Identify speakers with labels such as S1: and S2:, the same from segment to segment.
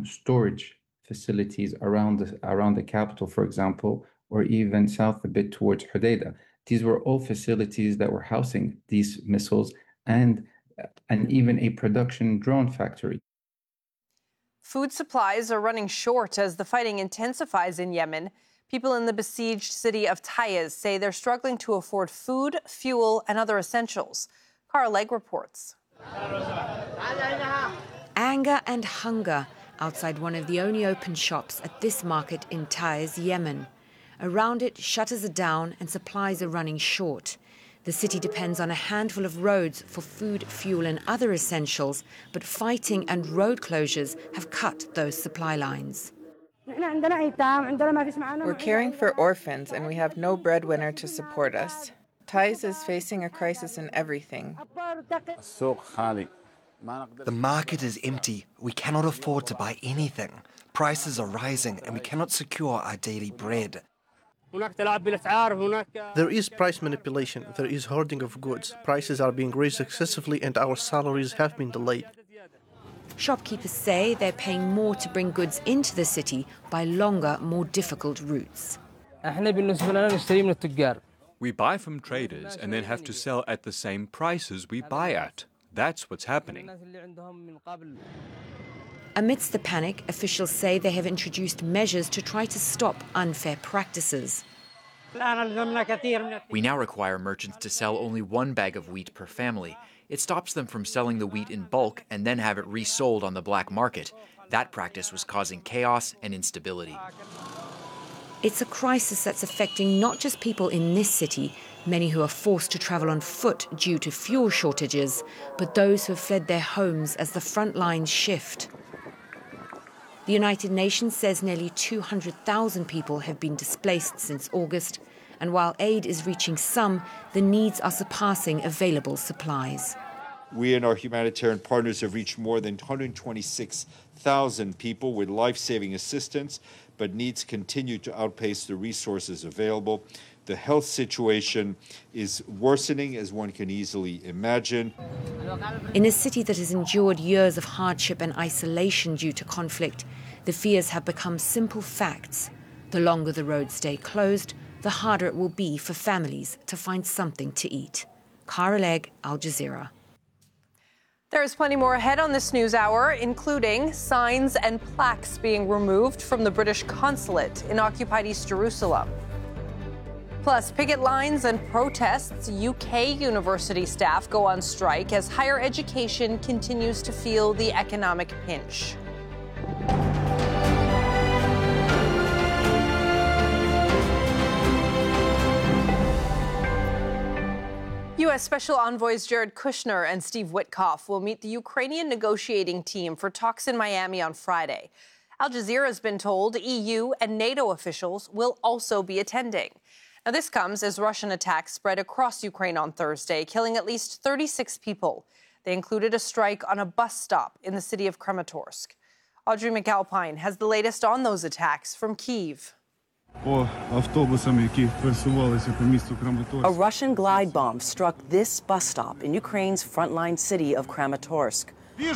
S1: storage facilities around the capital, for example, or even south a bit towards Hodeidah. These were all facilities that were housing these missiles and even a production drone factory.
S2: Food supplies are running short as the fighting intensifies in Yemen. People in the besieged city of Taiz say they're struggling to afford food, fuel, and other essentials. Cara Legg reports.
S3: Anger and hunger outside one of the only open shops at this market in Taiz, Yemen. Around it, shutters are down and supplies are running short. The city depends on a handful of roads for food, fuel and other essentials, but fighting and road closures have cut those supply lines.
S4: We're caring for orphans and we have no breadwinner to support us. Taiz is facing a crisis in everything.
S5: The market is empty. We cannot afford to buy anything. Prices are rising and we cannot secure our daily bread.
S6: There is price manipulation, there is hoarding of goods, prices are being raised excessively and our salaries have been delayed.
S3: Shopkeepers say they're paying more to bring goods into the city by longer, more difficult routes.
S7: We buy from traders and then have to sell at the same prices we buy at. That's what's happening.
S3: Amidst the panic, officials say they have introduced measures to try to stop unfair practices.
S8: We now require merchants to sell only one bag of wheat per family. It stops them from selling the wheat in bulk and then have it resold on the black market. That practice was causing chaos and instability.
S3: It's a crisis that's affecting not just people in this city, many who are forced to travel on foot due to fuel shortages, but those who have fled their homes as the front lines shift. The United Nations says nearly 200,000 people have been displaced since August, and while aid is reaching some, the needs are surpassing available supplies.
S9: We and our humanitarian partners have reached more than 126,000 people with life-saving assistance, but needs continue to outpace the resources available. The health situation is worsening, as one can easily imagine.
S3: In a city that has endured years of hardship and isolation due to conflict, the fears have become simple facts. The longer the roads stay closed, the harder it will be for families to find something to eat. Cara Legg, Al Jazeera.
S2: There is plenty more ahead on this news hour, including signs and plaques being removed from the British consulate in occupied East Jerusalem. Plus, picket lines and protests. UK university staff go on strike as higher education continues to feel the economic pinch. U.S. Special Envoys Jared Kushner and Steve Witkoff will meet the Ukrainian negotiating team for talks in Miami on Friday. Al Jazeera has been told EU and NATO officials will also be attending. Now, this comes as Russian attacks spread across Ukraine on Thursday, killing at least 36 people. They included a strike on a bus stop in the city of Kramatorsk. Audrey McAlpine has the latest on those attacks from Kyiv.
S10: A Russian glide bomb struck this bus stop in Ukraine's frontline city of Kramatorsk.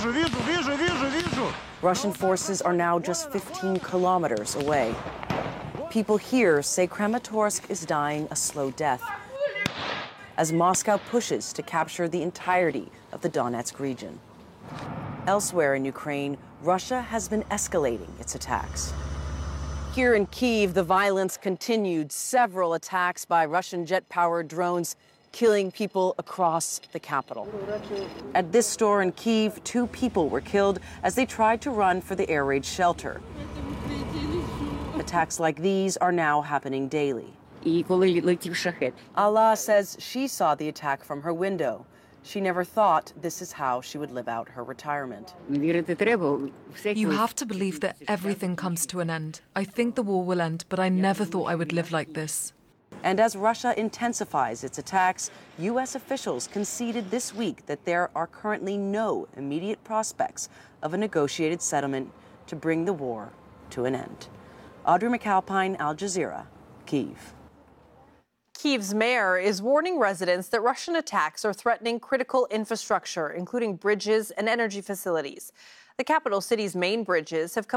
S10: Russian forces are now just 15 kilometers away. People here say Kramatorsk is dying a slow death as Moscow pushes to capture the entirety of the Donetsk region. Elsewhere in Ukraine, Russia has been escalating its attacks. Here in Kyiv, the violence continued. Several attacks by Russian jet-powered drones killing people across the capital. At this store in Kyiv, 2 people were killed as they tried to run for the air raid shelter. Attacks like these are now happening daily. Allah says she saw the attack from her window. She never thought this is how she would live out her retirement.
S11: You have to believe that everything comes to an end. I think the war will end, but I never thought I would live like this.
S10: And as Russia intensifies its attacks, U.S. officials conceded this week that there are currently no immediate prospects of a negotiated settlement to bring the war to an end. Audrey McAlpine, Al Jazeera, Kyiv.
S2: Kyiv's mayor is warning residents that Russian attacks are threatening critical infrastructure, including bridges and energy facilities. The capital city's main bridges have come